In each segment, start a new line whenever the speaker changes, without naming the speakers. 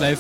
live.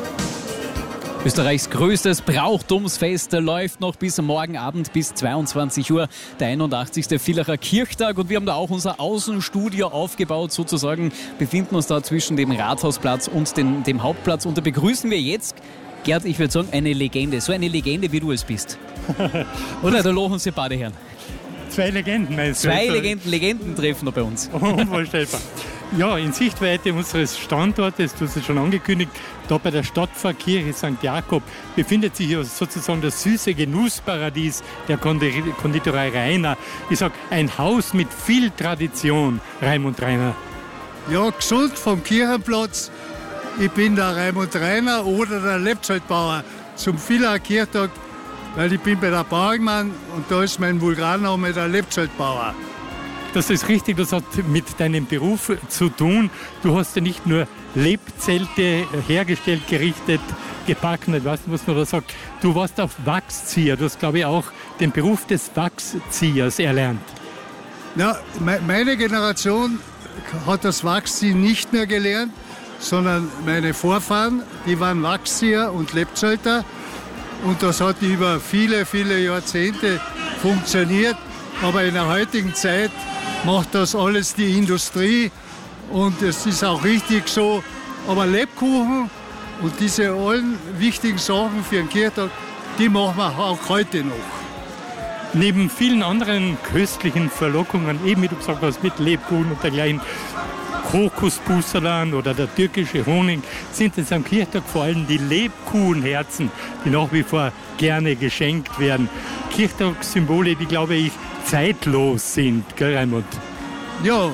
Österreichs größtes Brauchtumsfest läuft noch bis morgen Abend bis 22 Uhr, der 81. Villacher Kirchtag. Und wir haben da auch unser Außenstudio aufgebaut, sozusagen, befinden uns da zwischen dem Rathausplatz und dem Hauptplatz. Und da begrüßen wir jetzt, Gerd, ich würde sagen, eine Legende, so eine Legende, wie du es bist. Oder, da lachen Sie beide Herren.
Zwei Legenden, meinst du?
Zwei Legenden treffen da bei uns.
Unvorstellbar. Ja, in Sichtweite unseres Standortes, du hast es schon angekündigt, da bei der Stadtpfarrkirche St. Jakob befindet sich ja sozusagen das süße Genussparadies der Konditorei Rainer. Ich sage, ein Haus mit viel Tradition, Raimund Rainer.
Ja, gesund vom Kirchenplatz. Ich bin der Raimund Rainer oder der Lebzeitbauer zum Villacher Kirchtag, weil ich bin bei der Bauernmann und da ist mein Vulgarname der Lebzeitbauer.
Das ist richtig, das hat mit deinem Beruf zu tun. Du hast ja nicht nur Lebzelte hergestellt, gerichtet, gebacken, ich weiß nicht, was man da sagt. Du warst auch Wachszieher. Du hast, glaube ich, auch den Beruf des Wachsziehers erlernt.
Ja, meine Generation hat das Wachsziehen nicht mehr gelernt, sondern meine Vorfahren, die waren Wachszieher und Lebzelter. Und das hat über viele, viele Jahrzehnte funktioniert. Aber in der heutigen Zeit macht das alles die Industrie und es ist auch richtig so. Aber Lebkuchen und diese allen wichtigen Sachen für den Kirchtag, die machen wir auch heute noch.
Neben vielen anderen köstlichen Verlockungen, eben wie du gesagt hast, mit Lebkuchen und dergleichen, Krokusbusserlan oder der türkische Honig, sind es am Kirchtag vor allem die Lebkuchenherzen, die nach wie vor gerne geschenkt werden. Kirchtagssymbole, die, glaube ich, zeitlos sind, gell, Raimund?
Ja,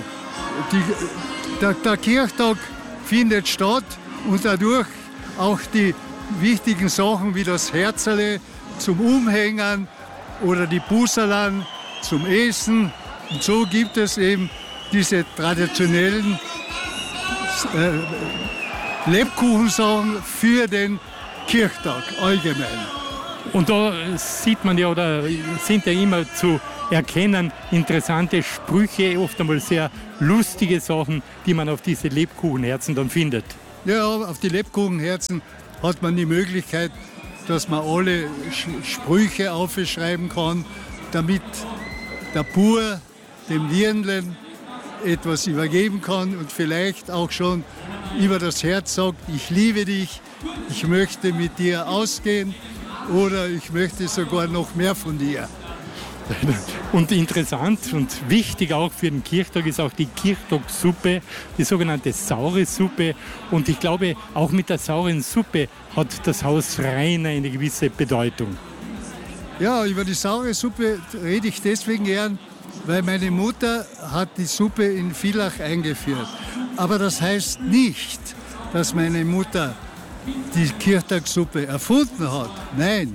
der Kirchtag findet statt und dadurch auch die wichtigen Sachen wie das Herzerle zum Umhängen oder die Busserlan zum Essen. Und so gibt es eben diese traditionellen Lebkuchensachen für den Kirchtag allgemein.
Und da sieht man ja, oder sind ja immer zu erkennen interessante Sprüche, oft einmal sehr lustige Sachen, die man auf diese Lebkuchenherzen dann findet.
Ja, auf die Lebkuchenherzen hat man die Möglichkeit, dass man alle Sprüche aufschreiben kann, damit der Bauer dem Dirndlen etwas übergeben kann und vielleicht auch schon über das Herz sagt, ich liebe dich, ich möchte mit dir ausgehen oder ich möchte sogar noch mehr von dir.
Und interessant und wichtig auch für den Kirchtag ist auch die Kirchtagssuppe, die sogenannte saure Suppe. Und ich glaube, auch mit der sauren Suppe hat das Haus Rainer eine gewisse Bedeutung.
Ja, über die saure Suppe rede ich deswegen gern, weil meine Mutter hat die Suppe in Villach eingeführt. Aber das heißt nicht, dass meine Mutter die Kirchtagssuppe erfunden hat. Nein,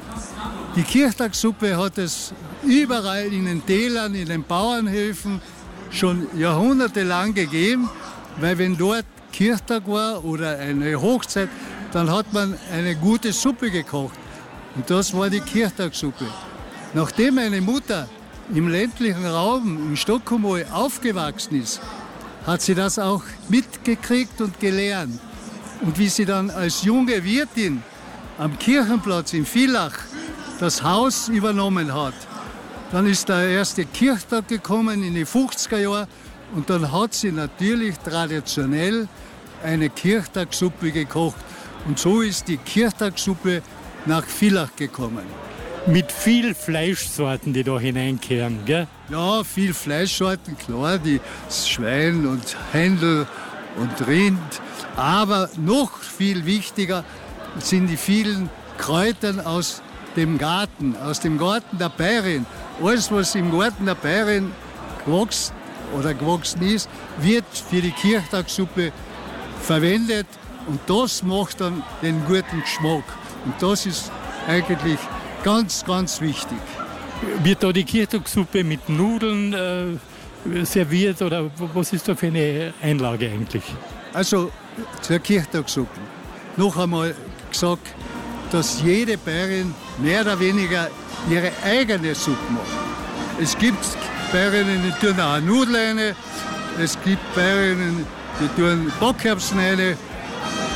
die Kirchtagssuppe hat es überall in den Tälern, in den Bauernhöfen schon jahrhundertelang gegeben, weil wenn dort Kirchtag war oder eine Hochzeit, dann hat man eine gute Suppe gekocht. Und das war die Kirchtagssuppe. Nachdem meine Mutter im ländlichen Raum, in Stockholm aufgewachsen ist, hat sie das auch mitgekriegt und gelernt. Und wie sie dann als junge Wirtin am Kirchenplatz in Villach das Haus übernommen hat, dann ist der erste Kirchtag gekommen in die 50er Jahre und dann hat sie natürlich traditionell eine Kirchtagssuppe gekocht. Und so ist die Kirchtagssuppe nach Villach gekommen.
Mit viel Fleischsorten, die da hineinkehren, gell?
Ja, viel Fleischsorten, klar, die Schwein und Händel und Rind. Aber noch viel wichtiger sind die vielen Kräutern aus dem Garten der Bäuerin. Alles, was im Garten der Bäuerin gewachsen oder gewachsen ist, wird für die Kirchtagssuppe verwendet und das macht dann den guten Geschmack. Und das ist eigentlich ganz, ganz wichtig.
Wird da die Kirchtagssuppe mit Nudeln serviert oder was ist da für eine Einlage eigentlich?
Also zur Kirchtagssuppe. Noch einmal gesagt, dass jede Bäuerin mehr oder weniger ihre eigene Suppe macht. Es gibt Bäuerinnen, die tun auch Nudeln rein, es gibt Bäuerinnen, die tun Bockerbsen rein.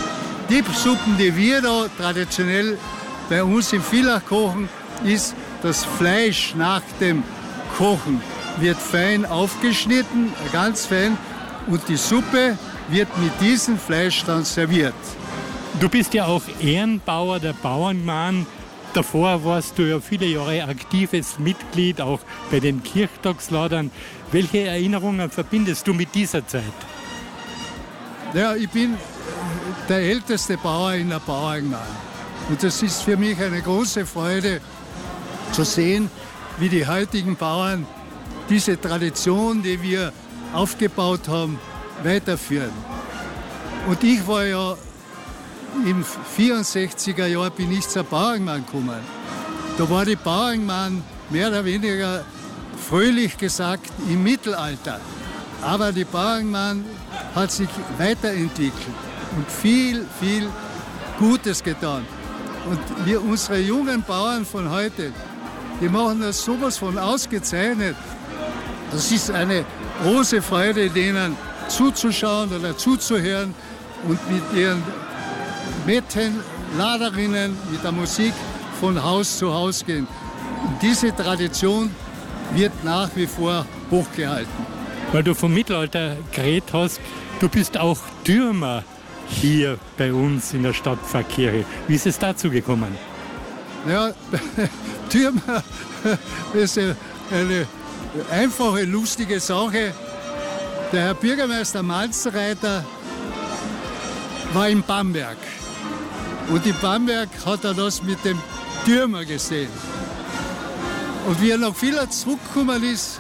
Die Suppen, die wir da traditionell bei uns im Villach kochen, ist das Fleisch nach dem Kochen wird fein aufgeschnitten, ganz fein, und die Suppe wird mit diesem Fleisch dann serviert.
Du bist ja auch Ehrenbauer der Bauernmann. Davor warst du ja viele Jahre aktives Mitglied, auch bei den Kirchtagsladern. Welche Erinnerungen verbindest du mit dieser Zeit?
Ja, ich bin der älteste Bauer in der Bauernmann. Und das ist für mich eine große Freude zu sehen, wie die heutigen Bauern diese Tradition, die wir aufgebaut haben, weiterführen. Und ich war ja im 64er Jahr bin ich zur Bauernmann gekommen. Da war die Bauernmann mehr oder weniger fröhlich gesagt im Mittelalter. Aber die Bauernmann hat sich weiterentwickelt und viel, viel Gutes getan. Und wir, unsere jungen Bauern von heute, die machen das sowas von ausgezeichnet. Das ist eine große Freude, denen zuzuschauen oder zuzuhören und mit ihren Metten, Laderinnen, mit der Musik von Haus zu Haus gehen. Und diese Tradition wird nach wie vor hochgehalten.
Weil du vom Mittelalter geredet hast, du bist auch Türmer hier bei uns in der Stadtpfarrkirche. Wie ist es dazu gekommen?
Ja, Türmer ist eine einfache, lustige Sache. Der Herr Bürgermeister Malzreiter war in Bamberg. Und in Bamberg hat er das mit dem Türmer gesehen. Und wie er nach vieler zurückgekommen ist,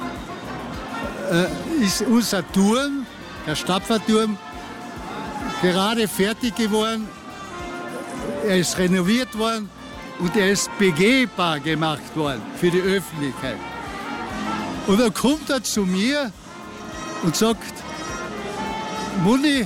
ist unser Turm, der Stadtpfarrturm, gerade fertig geworden. Er ist renoviert worden und er ist begehbar gemacht worden für die Öffentlichkeit. Und dann kommt er zu mir und sagt, Mundi,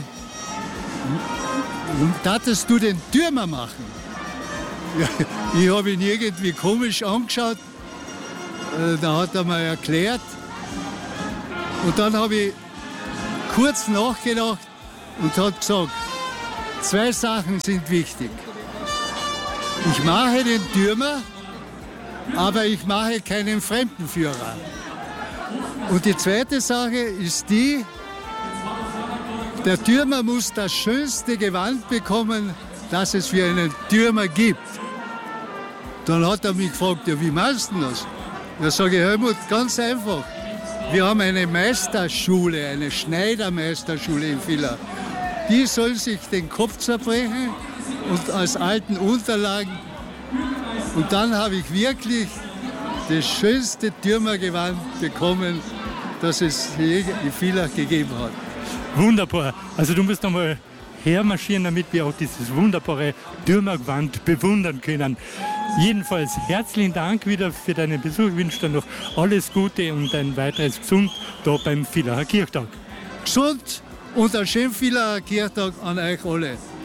darfst du den Türmer machen? Ja, ich habe ihn irgendwie komisch angeschaut. Da hat er mir erklärt. Und dann habe ich kurz nachgedacht und habe gesagt, 2 Sachen sind wichtig. Ich mache den Türmer, aber ich mache keinen Fremdenführer. Und die zweite Sache ist die, der Türmer muss das schönste Gewand bekommen, das es für einen Türmer gibt. Dann hat er mich gefragt, ja, wie machst du das? Da sage ich, Helmut, ganz einfach. Wir haben eine Meisterschule, eine Schneidermeisterschule in Villach. Die soll sich den Kopf zerbrechen und als alten Unterlagen. Und dann habe ich wirklich das schönste Türmergewand bekommen, das es je in Villach gegeben hat.
Wunderbar. Also du musst einmal hermarschieren, damit wir auch dieses wunderbare Türmergewand bewundern können. Jedenfalls herzlichen Dank wieder für deinen Besuch. Ich wünsche dir noch alles Gute und ein weiteres Gesund da beim Villacher Kirchtag.
Gesund und einen schönen Villacher Kirchtag an euch alle.